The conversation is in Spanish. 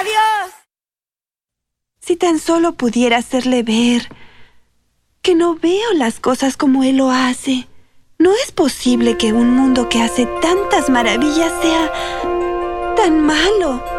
¡Adiós! Si tan solo pudiera hacerle ver que no veo las cosas como él lo hace. No es posible que un mundo que hace tantas maravillas sea tan malo.